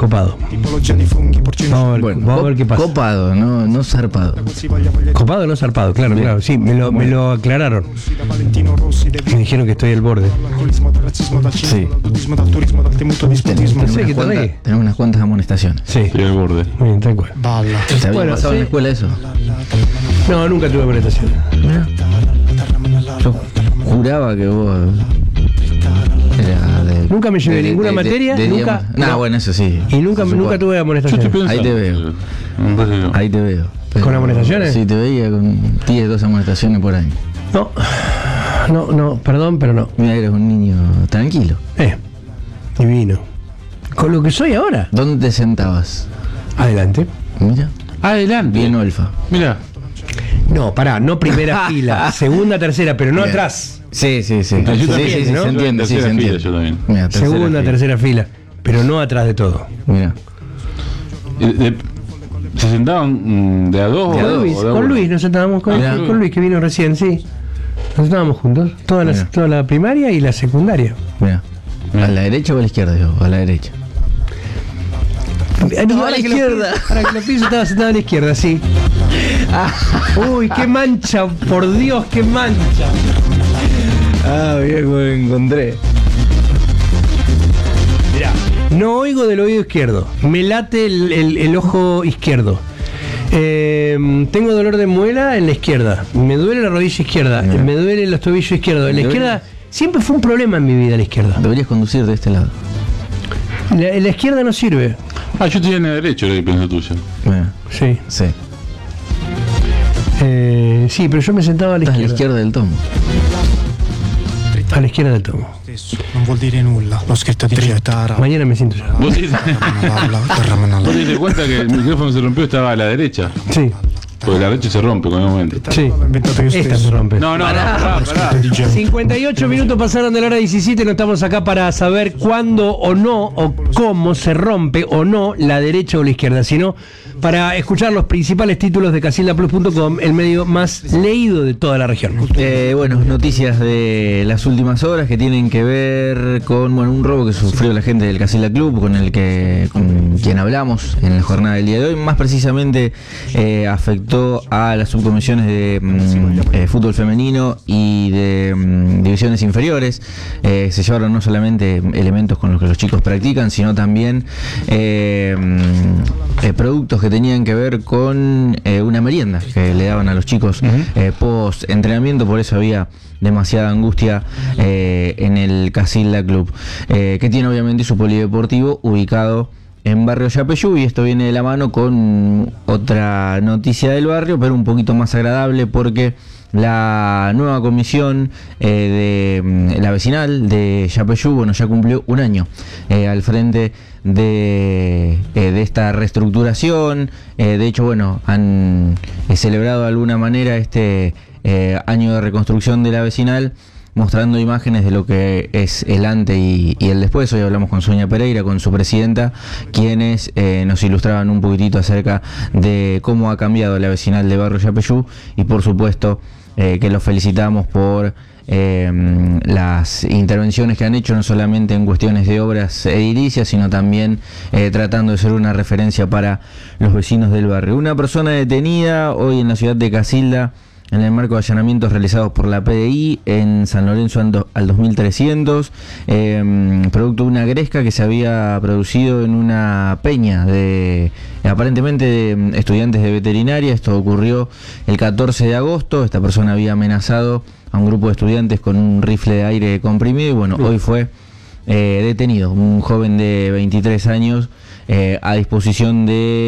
Copado. Vamos a ver qué pasa. Copado, no zarpado. Copado, no zarpado, claro, claro. Sí, me lo aclararon. Me dijeron que estoy al borde. Sí. Tenés unas cuantas amonestaciones. Sí. Estoy al borde. Bien, tal cual. ¿Te había Bueno, pasado en sí. la escuela eso? No, nunca tuve amonestación. Mirá. Yo juraba que vos era de... Nunca me llevé ninguna materia, nunca. No, bueno, eso sí. Y nunca tuve Yo amonestación. estoy pensando. Ahí te veo. Me parece que no. Ahí te veo. Pero, ¿Con amonestaciones? Sí, te veía con 10, 12 amonestaciones por año. No, perdón, pero no. Mira, eres un niño tranquilo. Divino. Con lo que soy ahora. ¿Dónde te sentabas? Adelante. Mira, Adelante. bien olfa. Mira. No, pará, no primera fila, segunda, tercera, pero no atrás. Sí. Yo Sí, también, ¿no? se entiende, sí, se Tercera fila, entiende. yo también. Mira, Segunda, tercera fila, pero no atrás de todo. Mira. ¿Se sentaban de a dos De a o dos. de a Con uno? Luis nos sentábamos Mirá. con Luis que vino recién, sí. Nos sentábamos juntos, toda Mirá. la primaria y la secundaria. Mira. ¿A la derecha o a la izquierda? Digo, a la derecha. No, a la izquierda. Para que lo piense, estaba sentado a la izquierda, sí. Uy, qué mancha, por Dios, qué mancha. Ah, bien, lo encontré. Mirá, no oigo del oído izquierdo, me late el ojo izquierdo. Tengo dolor de muela en la izquierda, me duele la rodilla izquierda, me duele los tobillos izquierdos. En la izquierda siempre fue un problema en mi vida la izquierda. Deberías conducir de este lado. La izquierda no sirve. Yo tenía en el derecho, era el pienso tuyo. Mira. Sí. Sí. Sí, pero yo me sentaba a la Estás a la izquierda. izquierda del tomo. A la izquierda del tomo. Non vuol dire nulla, l'ho scritto di gettare. Mañana me siento yo. ¿Vos te diste cuenta que el micrófono se rompió? Estaba a la derecha. Sí, Porque la derecha se rompe con el momento. sí. L'ho inventato io Esta se stesso. rompe. No, pará. 58 minutos pasaron de la hora 17, no estamos acá para saber cuándo o no, o cómo se rompe o no la derecha o la izquierda, sino para escuchar los principales títulos de casildaplus.com, el medio más leído de toda la región. Bueno, noticias de las últimas horas que tienen que ver con un robo que sufrió la gente del Casilda Club, con quien hablamos en la jornada del día de hoy. Más precisamente afectó a las subcomisiones de fútbol femenino y de divisiones inferiores. Se llevaron no solamente elementos con los que los chicos practican, sino también productos que tenían que ver con una merienda que le daban a los chicos post entrenamiento. Por eso había demasiada angustia en el Casilda Club, que tiene obviamente su polideportivo ubicado en Barrio Yapeyú, y esto viene de la mano con otra noticia del barrio, pero un poquito más agradable, porque la nueva comisión de la vecinal de Yapeyú, ya cumplió un año al frente de esta reestructuración. De hecho, han celebrado de alguna manera este año de reconstrucción de la vecinal, mostrando imágenes de lo que es el antes y el después. Hoy hablamos con Sonia Pereira, con su presidenta, quienes nos ilustraban un poquitito acerca de cómo ha cambiado la vecinal de Barrio Yapeyú, y por supuesto que los felicitamos por las intervenciones que han hecho, no solamente en cuestiones de obras edilicias, sino también tratando de ser una referencia para los vecinos del barrio. Una persona detenida hoy en la ciudad de Casilda en el marco de allanamientos realizados por la PDI en San Lorenzo al 2300, producto de una gresca que se había producido en una peña aparentemente de estudiantes de veterinaria. Esto ocurrió el 14 de agosto. Esta persona había amenazado a un grupo de estudiantes con un rifle de aire comprimido, y hoy fue detenido un joven de 23 años a disposición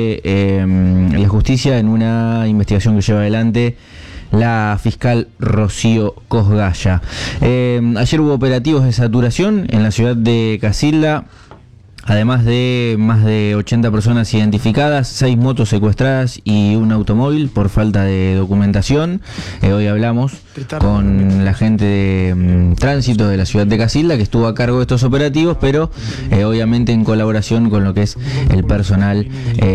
de la justicia en una investigación que lleva adelante la fiscal Rocío Cosgaya. Ayer hubo operativos de saturación en la ciudad de Casilda, además de más de 80 personas identificadas, 6 motos secuestradas y un automóvil por falta de documentación. Hoy hablamos con la gente de tránsito de la ciudad de Casilda, que estuvo a cargo de estos operativos, pero obviamente en colaboración con lo que es el personal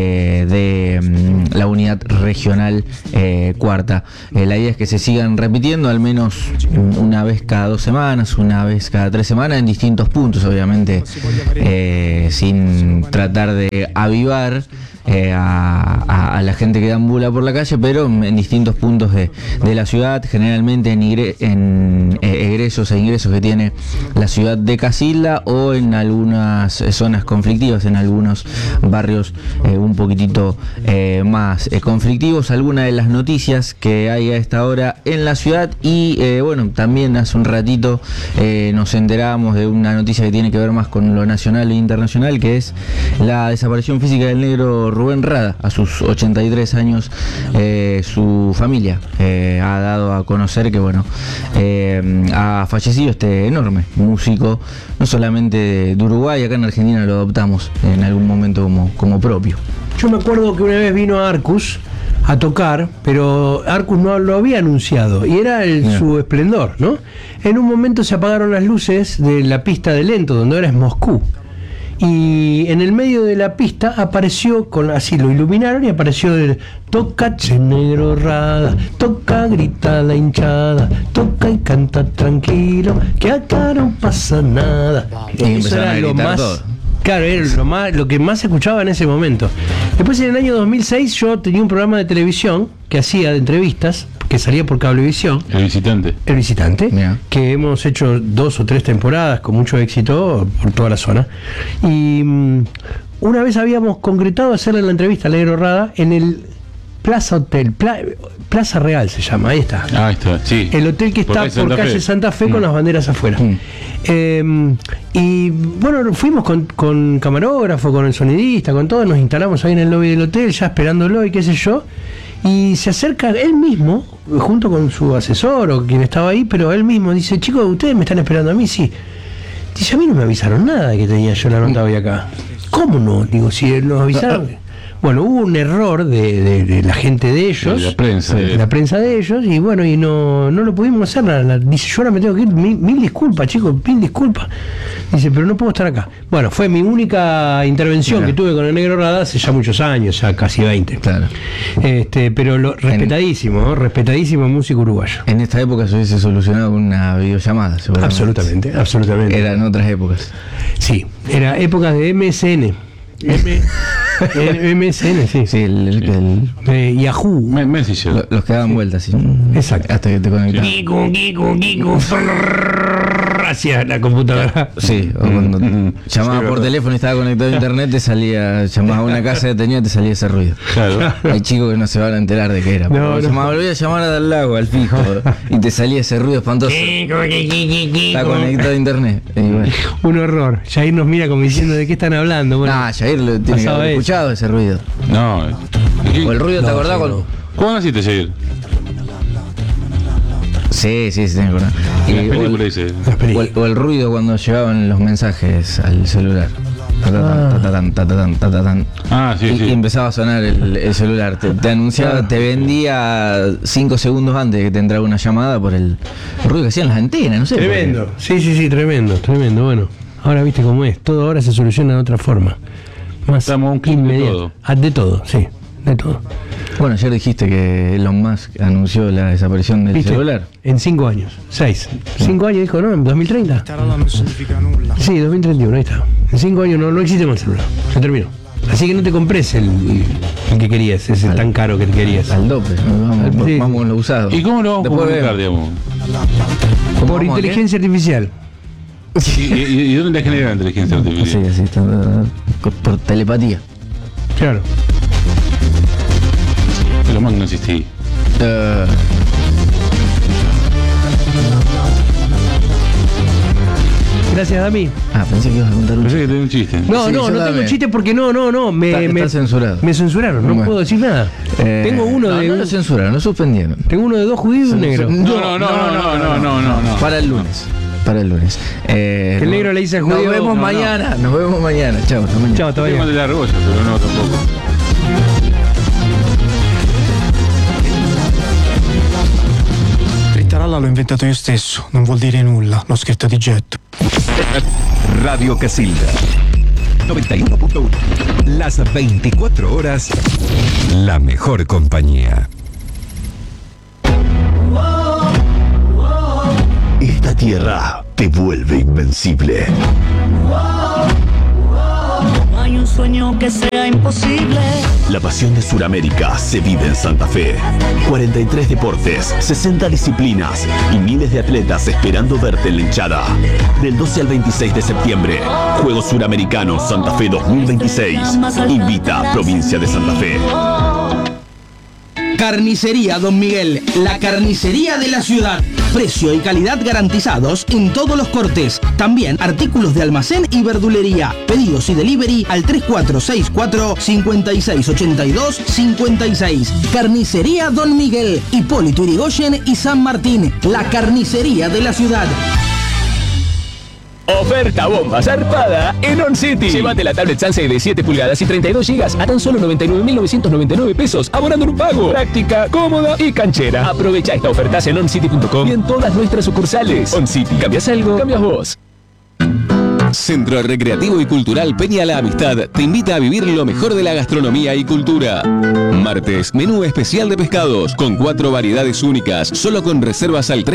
de la unidad regional cuarta. La idea es que se sigan repitiendo al menos una vez cada 2 semanas, una vez cada 3 semanas, en distintos puntos, obviamente sin tratar de avivar a la gente que deambula por la calle, pero en distintos puntos de la ciudad, generalmente en egresos e ingresos que tiene la ciudad de Casilda, o en algunas zonas conflictivas, en algunos barrios un poquitito más conflictivos. Algunas de las noticias que hay a esta hora en la ciudad, y bueno, también hace un ratito nos enteramos de una noticia que tiene que ver más con lo nacional e internacional, que es la desaparición física del negro Rubén Rada. A sus 83 años, su familia ha dado a conocer que, bueno, ha fallecido este enorme músico, no solamente de Uruguay. Acá en Argentina lo adoptamos en algún momento como propio. Yo me acuerdo que una vez vino Arcus a tocar, pero Arcus no lo había anunciado, y era su esplendor, ¿no? En un momento se apagaron las luces de la pista de Lento, donde ahora es Moscú. Y en el medio de la pista apareció, así lo iluminaron, y apareció el toca che negro Rada, toca grita la hinchada, toca y canta tranquilo, que acá no pasa nada. Y Eso era lo más todo. Claro, era lo que más se escuchaba en ese momento. Después, en el año 2006, yo tenía un programa de televisión que hacía de entrevistas, que salía por Cablevisión. El visitante. El visitante, Yeah. que hemos hecho 2 o 3 temporadas con mucho éxito por toda la zona. Y una vez habíamos concretado hacerle la entrevista a Negro Rada en el Plaza Hotel, Plaza Real se llama, ahí está. Ah, ahí está, sí. El hotel que está por calle Santa Fe con las banderas afuera. Y bueno, fuimos con camarógrafo, con el sonidista, con todo, nos instalamos ahí en el lobby del hotel, ya esperándolo y qué sé yo. Y se acerca él mismo, junto con su asesor o quien estaba ahí, pero él mismo dice: chicos, ¿ustedes me están esperando a mí? Sí. Dice: a mí no me avisaron nada que tenía yo la nota hoy acá. ¿Cómo no? Digo, si nos avisaron. Bueno, hubo un error de la gente de ellos, de la prensa de ellos, y bueno, y no lo pudimos hacer. Dice: yo ahora me tengo que ir, mil disculpas, chicos, mil disculpas. Dice: pero no puedo estar acá. Bueno, fue mi única intervención que tuve con el Negro Rada hace ya muchos años, ya casi 20. Claro. Pero respetadísimo, ¿no? Respetadísimo músico uruguayo. En esta época se hubiese solucionado con una videollamada, seguramente. Absolutamente. Eran otras épocas. Sí, era épocas de MSN. MSN, sí. Sí, el Yahoo. Messenger. los que daban vueltas, sí. Exacto. Hasta que te conectabas. Gigo, hacia la computadora. Sí, o cuando llamabas por teléfono y estaba conectado a internet, te salía, llamabas a una casa detenida y te salía ese ruido. Claro. Hay chicos que no se van a enterar de qué era. No. Volví a llamar al lago, al fijo, y te salía ese ruido espantoso. Está conectado a internet. Y bueno. Un horror. Jair nos mira como diciendo: ¿de qué están hablando? Bueno, Jair lo tiene que pasaba haber eso. escuchado ese ruido. No. O el ruido, ¿te acordás? ¿Cuándo naciste, Jair? Sí, tengo que acordar. En las películas dice. O el ruido cuando llegaban los mensajes al celular. Ah, sí, Y sí. empezaba a sonar el celular. Te anunciaba, te vendía 5 segundos antes de que te entrara una llamada por el ruido que hacían las antenas, no sé. Tremendo. Sí, tremendo. Bueno, ahora viste cómo es. Todo ahora se soluciona de otra forma. Más Estamos a un clic de inmediato. todo. De todo, sí. De todo. Bueno, ayer dijiste que Elon Musk anunció la desaparición del ¿Viste? celular. En 5 años. 6. 5 años dijo, ¿no? En 2030. Tarada non significa nulla. Sí, 2031, ahí está. En 5 años no existe más el celular. Se terminó. Así que no te compres el que querías, ese tan caro que querías. Al dope. Sí. Vamos con lo usado. ¿Y cómo lo vamos a Después comunicar, vemos. digamos? ¿Cómo Por vamos a qué? inteligencia artificial. ¿Y dónde la genera la inteligencia Sí, artificial? así está, por telepatía. Claro. Pero más no existí. Gracias, Dami. Pensé que ibas a contar un Pensé que chiste. tenía un chiste. No, Sí, no yo tengo también. chiste porque no. Está censurado. Me censuraron, no Bueno. puedo decir nada. Tengo uno no, de no lo censuraron, lo suspendieron. tengo uno de 2 judíos y un negro. No. Para el lunes. Para el lunes. El negro le dice al Nos judío. vemos no, mañana. Nos vemos mañana. Chao, hasta mañana. Chao, hasta Tengo mañana. de la argolla, pero no tampoco. Frittaralla l'ho inventato io stesso, non vuol dire nulla, l'ho scritto di getto. Radio Casilda 91.1. Las 24 horas, la mejor compañía. Esta tierra te vuelve invencible. un sueño que sea imposible. La pasión de Sudamérica se vive en Santa Fe. 43 deportes, 60 disciplinas y miles de atletas esperando verte en la hinchada. Del 12 al 26 de septiembre, Juegos Suramericanos Santa Fe 2026. Invita Provincia de Santa Fe. Carnicería Don Miguel, la carnicería de la ciudad. Precio y calidad garantizados en todos los cortes. También artículos de almacén y verdulería. Pedidos y delivery al 3464-5682-56. Carnicería Don Miguel, Hipólito Yrigoyen y San Martín. La carnicería de la ciudad. Oferta bomba zarpada en On City. Llévate la tablet Samsung de 7 pulgadas y 32 GB a tan solo 99.999 pesos, abonando en un pago. Práctica, cómoda y canchera. Aprovecha esta oferta en oncity.com y en todas nuestras sucursales. On City, cambias algo, cambias vos. Centro Recreativo y Cultural Peña La Amistad te invita a vivir lo mejor de la gastronomía y cultura. Martes, menú especial de pescados con 4 variedades únicas, solo con reservas al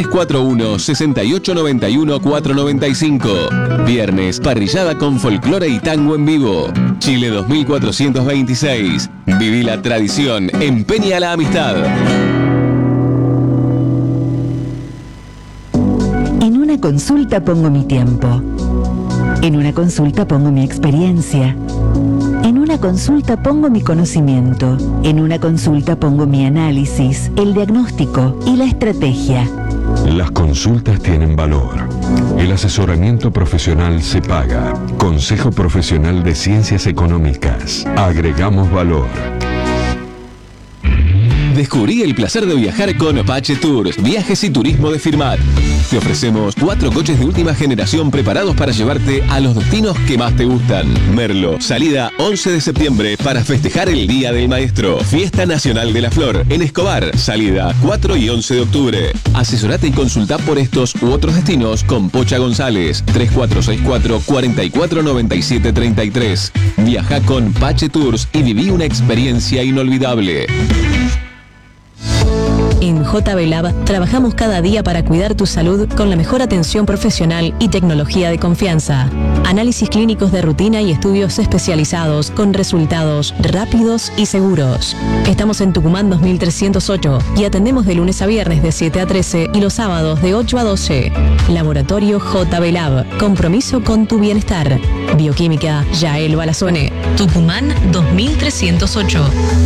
341-6891-495. Viernes, parrillada con folclore y tango en vivo. Chile 2426. Viví la tradición en Peña La Amistad. En una consulta pongo mi tiempo. En una consulta pongo mi experiencia. En una consulta pongo mi conocimiento. En una consulta pongo mi análisis, el diagnóstico y la estrategia. Las consultas tienen valor. El asesoramiento profesional se paga. Consejo Profesional de Ciencias Económicas. Agregamos valor. Descubrí el placer de viajar con Pache Tours, viajes y turismo de Firmat. Te ofrecemos 4 coches de última generación preparados para llevarte a los destinos que más te gustan. Merlo, salida 11 de septiembre para festejar el Día del Maestro. Fiesta Nacional de la Flor en Escobar, salida 4 y 11 de octubre. Asesorate y consulta por estos u otros destinos con Pocha González, 3464-449733. Viaja con Pache Tours y viví una experiencia inolvidable. En JB Lab trabajamos cada día para cuidar tu salud con la mejor atención profesional y tecnología de confianza. Análisis clínicos de rutina y estudios especializados con resultados rápidos y seguros. Estamos en Tucumán 2308 y atendemos de lunes a viernes de 7 a 13 y los sábados de 8 a 12. Laboratorio JB Lab. Compromiso con tu bienestar. Bioquímica Yael Balazone. Tucumán 2308.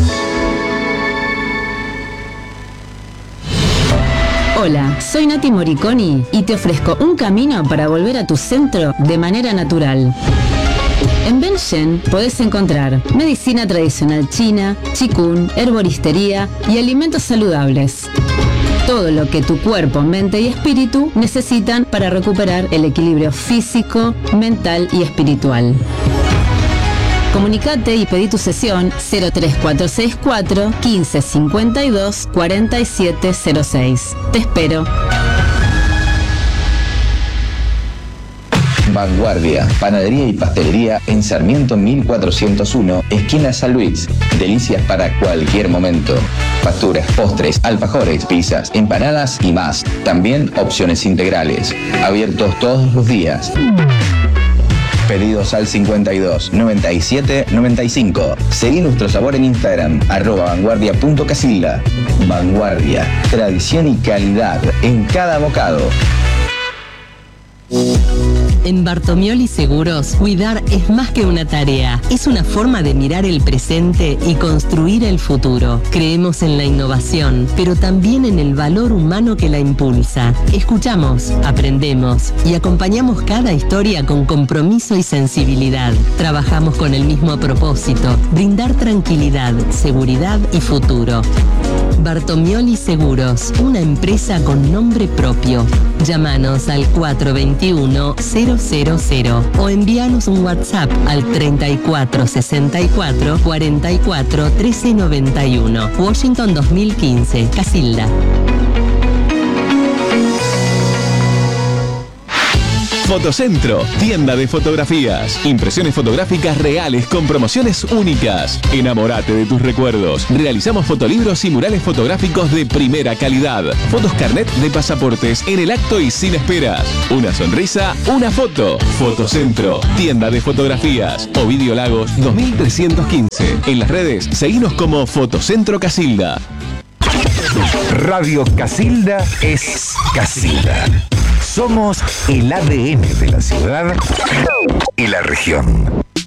Hola, soy Nati Moriconi y te ofrezco un camino para volver a tu centro de manera natural. En Benshen podés encontrar medicina tradicional china, qigong, herboristería y alimentos saludables. Todo lo que tu cuerpo, mente y espíritu necesitan para recuperar el equilibrio físico, mental y espiritual. Comunicate y pedí tu sesión 03464 1552 4706. Te espero. Vanguardia, panadería y pastelería en Sarmiento 1401, esquina San Luis. Delicias para cualquier momento. Facturas, postres, alfajores, pizzas, empanadas y más. También opciones integrales. Abiertos todos los días. Pedidos al 52 97 95. Seguí nuestro sabor en Instagram, @vanguardia.casilda. Vanguardia, tradición y calidad en cada bocado. En Bartomioli Seguros, cuidar es más que una tarea, es una forma de mirar el presente y construir el futuro. Creemos en la innovación, pero también en el valor humano que la impulsa. Escuchamos, aprendemos y acompañamos cada historia con compromiso y sensibilidad. Trabajamos con el mismo propósito, brindar tranquilidad, seguridad y futuro. Bartomioli Seguros, una empresa con nombre propio. Llámanos al 421-000 o envíanos un WhatsApp al 3464 44 1391. Washington 2015, Casilda. Fotocentro, tienda de fotografías. Impresiones fotográficas reales con promociones únicas. Enamórate de tus recuerdos. Realizamos fotolibros y murales fotográficos de primera calidad. Fotos carnet de pasaportes en el acto y sin esperas. Una sonrisa, una foto. Fotocentro, tienda de fotografías. Ovidio Lagos 2315. En las redes, seguinos como Fotocentro Casilda. Radio Casilda es Casilda. Somos el ADN de la ciudad y la región.